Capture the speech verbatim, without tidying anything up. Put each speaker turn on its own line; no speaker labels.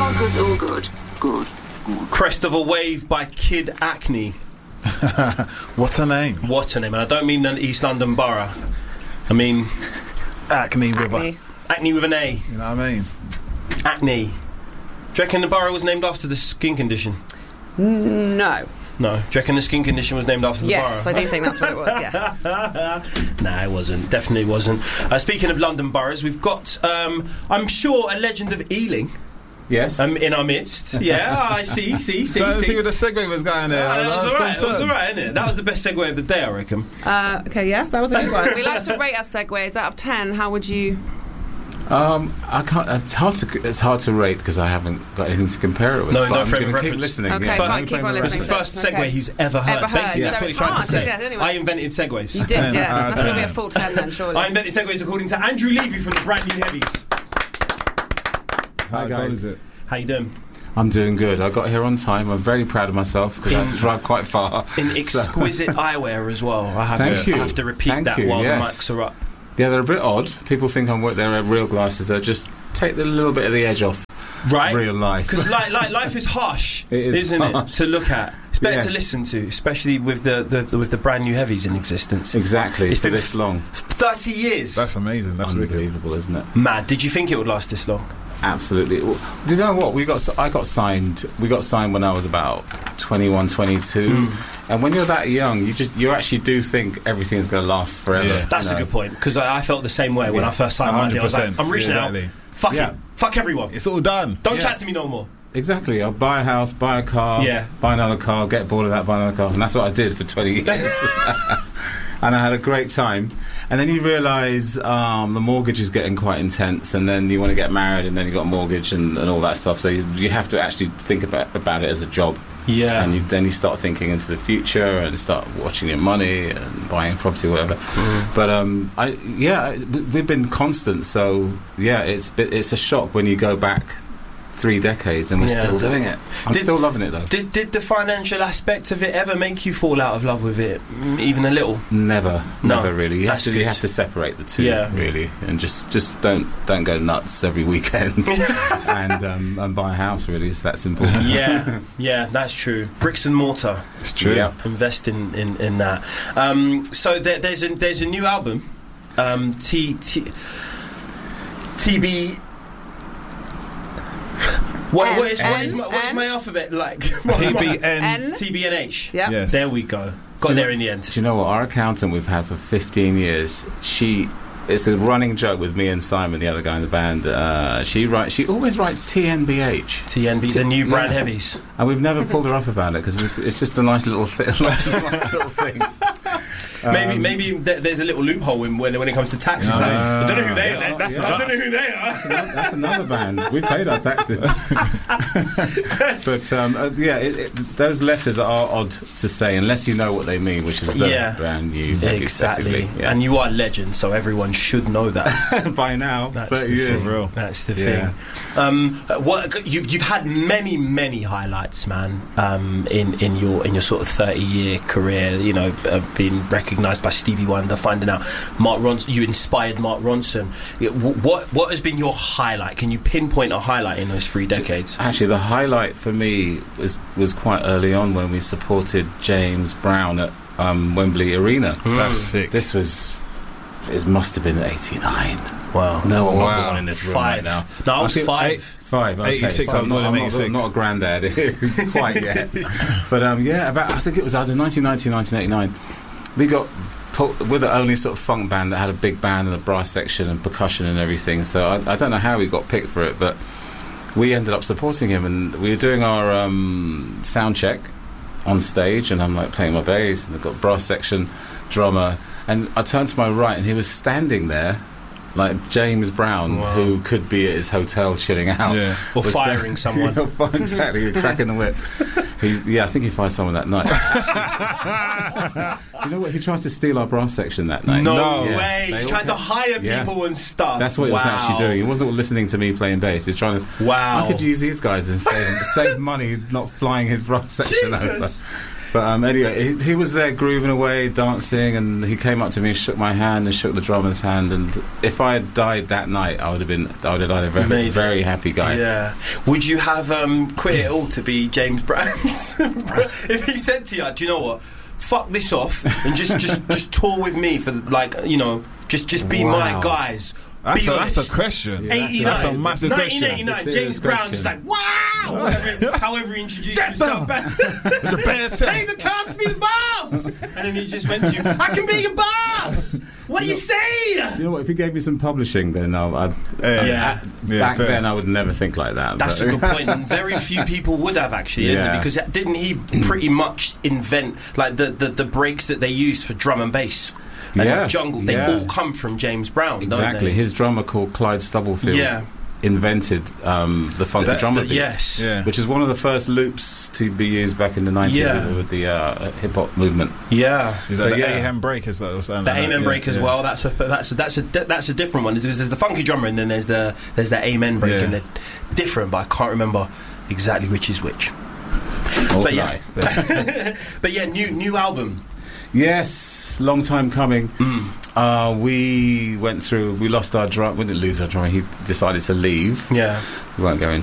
All good, all good. Good. Good.
Crest of a Wave by Kid Acne.
What's her name?
What's her name? And I don't mean an East London borough. I mean...
Acne with
Acne.
a...
Acne with an A.
You know what I mean?
Acne. Do you reckon the borough was named after the skin condition?
No.
No. Do you reckon the skin condition was named after the
Yes,
borough?
I do think that's what it was, yes.
Nah, it wasn't. Definitely wasn't. Uh, speaking of London boroughs, we've got, um, I'm sure, a legend of Ealing.
Yes.
Um, in our midst. Yeah, I see, see, see,
Trying to
see.
see where the segue was going there.
Ah,
I
that was
was
alright, that was
concerned.
alright, isn't it? That was the best segue of the day, I reckon.
Uh, okay, yes, that was a good one. We like to rate our segues. Out of ten, how would you...
Um, I can't. It's hard to. It's hard to rate because I haven't got anything to compare it with.
No,
but
no
I'm
frame
going
of
to keep
reference.
listening.
Okay,
yeah.
fine,
No
keep
frame
on
of
It's
listening.
the
reference.
first
Okay.
segue he's ever heard.
Ever heard,
Basically, that's
so
what
it's
he's trying
hard,
to say.
yeah, anyway.
I invented segues.
You did,
ten
yeah.
out of
That's going to be
ten.
a full ten then, surely.
I invented segues according to Andrew Levy from the Brand New Heavies.
How
guys.
good is it?
How you doing?
I'm doing good. I got here on time. I'm very proud of myself because I had to drive quite far.
In
So-
exquisite eyewear as well. I have,
Thank
to,
you.
I have to repeat
Thank
that
you,
while
yes.
the mics are up.
Yeah, they're a bit odd. People think I'm they're real glasses. They just take the little bit of the edge off
Right?
real life.
Because like, like, life is harsh,
It is
isn't it,
harsh.
to look at? It's better to
Yes.
listen to, especially with the, the, the with the Brand New Heavies in existence.
Exactly.
It's
for
been
this
f-
long.
thirty years.
That's amazing. That's wicked.
Unbelievable, isn't it?
Mad. Did you think it would last this long?
Absolutely. Well, do you know what? We got. I got signed. We got signed when I was about twenty-one, twenty-two.
Mm.
And when you're that young, you just you actually do think everything's going to last forever.
Yeah.
That's
you know?
a good point, because I, I felt the same way when
Yeah.
I first signed my deal. I was like,
one hundred percent.
I'm reaching
Yeah,
out.
exactly.
Fuck
Yeah.
it. Fuck everyone.
It's all done.
Don't
Yeah.
chat to me no more.
Exactly. I'll buy a house, buy a car,
Yeah.
buy another car, get bored of that, buy another car. And that's what I did for twenty years. And I had a great time. And then you realise um, the mortgage is getting quite intense, and then you want to get married, and then you got a mortgage and, and all that stuff. So you, you have to actually think about, about it as a job.
Yeah.
And you, then you start thinking into the future and start watching your money and buying property, whatever.
Mm.
But um, I yeah, we- we've been constant. So yeah, it's bit- it's a shock when you go back three decades and we're
Yeah.
still doing it. I'm
Did-
still loving it though.
Did did the financial aspect of it ever make you fall out of love with it, mm, even a little?
Never,
No,
never really. You have
that's
to you
good.
have to separate the two,
Yeah.
really, and just just don't don't go nuts every weekend and um, and buy a house. Really, it's that simple.
Yeah, yeah, that's true. Bricks and mortar.
It's true.
Yeah.
Invest in, in, in that. Um, so there, there's a there's a new album, um, T T T B. What,
N,
what is what
N,
is my, what is
N?
my alphabet like?
T B N.
N?
T B N H.
Yeah.
Yes.
There we go. Got there in the end.
Do you know what? Our accountant we've had for fifteen years, she, it's a running joke with me and Simon, the other guy in the band, uh, she writes, she always writes T N B H.
T N B, the new brand
Yeah.
heavies.
And we've never pulled her up about it, because it's just a nice little, thi- nice little thing.
Maybe
Um,
maybe th- there's a little loophole in when, when it comes to taxes.
Ah.
Like, I don't know who they
Yeah,
are.
that's
I
not
don't know who they are.
That's another, that's another band. We paid our taxes. But um, uh, yeah, it, it, those letters are odd to say unless you know what they mean, which is the
Yeah.
brand new.
Exactly.
basically, yeah.
And you are a legend, so everyone should know that.
by now,
That's
but
the
yeah.
thing.
real.
That's the
Yeah.
thing. Um, uh, what you've you've had many many highlights, man. Um, in in your in your sort of thirty year career, you know, uh, being recognised by Stevie Wonder, finding out Mark Ronson, you inspired Mark Ronson. It- wh- What what has been your highlight? Can you pinpoint a highlight in those three decades?
Actually, the highlight for me was was quite early on when we supported James Brown at um, Wembley Arena.
That's sick.
This was, it must have been eighty-nine.
Wow.
No one
Wow.
was born in this room
Five.
right now.
No, I was
think
five.
eight- Five. Okay.
eighty-six,
So
I was born
I'm
in
not,
eighty-six.
Not a granddad quite yet. But um, yeah, about I think it was either nineteen ninety, nineteen eighty-nine. We got put, we're the only sort of funk band that had a big band and a brass section and percussion and everything. So I, I don't know how we got picked for it, but we ended up supporting him, and we were doing our um, sound check on stage, and I'm like playing my bass, and I've got brass section, drummer, and I turned to my right, and he was standing there. Like James Brown,
Wow.
who could be at his hotel chilling out,
Yeah.
Or
was
firing someone.
Yeah, fi- exactly, cracking the whip. He, yeah, I think he fired someone that night. You know what? He tried to steal our brass section that night.
No,
No.
Yeah.
way!
They
He's
all
trying to
kept-
hire
Yeah.
people and stuff.
That's what he was
Wow.
actually doing. He wasn't listening to me playing bass. He was trying to.
Wow.
I could use these guys and save, save money, not flying his brass section over.
Jesus.
But um, anyway, he, he was there grooving away, dancing, and he came up to me and shook my hand and shook the drummer's hand. And if I had died that night, I would have been, I would have died a very,
Amazing.
very happy guy.
Yeah. Would you have um, quit it all to be James Brown? If he said to you, do you know what? Fuck this off and just, just, just tour with me for like, you know, just, just be
Wow.
my guys.
That's
Be
a,
honest.
that's a question.
Yeah,
eighty-nine.
That's a massive question.
nineteen eighty-nine,
That's a serious
James Brown
question.
just like, wow! However, however he introduced
Get
himself.
down. The bad
Hey, the cast be the boss! And then he just went to you, I can be your boss! What do you say?
You know what? If he gave me some publishing, then I'll, I'd,
Yeah.
Yeah.
Yeah,
back
fair.
then I would never think like that.
That's
but-
a good point. And very few people would have actually, isn't
Yeah.
it? Because didn't he pretty much invent like the, the, the breaks that they use for drum and bass and
Yeah.
jungle? They
Yeah.
all come from James Brown, don't
Exactly.
they?
His drummer called Clyde Stubblefield
Yeah.
invented um, the funky
That-
drummer
that-
beat,
Yes.
Yeah.
which is one of the first loops to be used back in the nineties
Yeah.
with, with the uh, hip hop movement.
Yeah.
Is
So,
that the
yeah.
A-Ham break? Is that or something
The
like that?
Amen
Yeah,
break as
yeah.
well. That's a that's a, that's a that's a different one. There's, there's the funky drummer, and then there's the there's the Amen break,
Yeah.
and they're different. But I can't remember exactly which is which.
Oh,
But yeah,
right.
but yeah, new new album.
Yes, long time coming.
Mm.
Uh, we went through. We lost our drum. We didn't lose our drummer. He decided to leave.
Yeah,
We won't go into